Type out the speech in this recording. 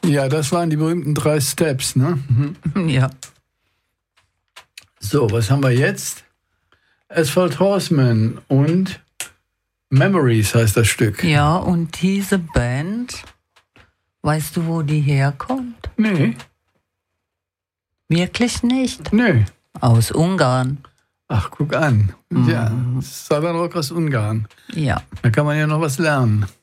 Ja, das waren die berühmten 3 Steps, ne? Ja. So, was haben wir jetzt? Asphalt Horseman und Memories heißt das Stück. Ja, und diese Band, weißt du, wo die herkommt? Nee. Wirklich nicht? Nee. Aus Ungarn. Ach, guck an. Ja, Southern Rock aus Ungarn. Ja. Da kann man ja noch was lernen.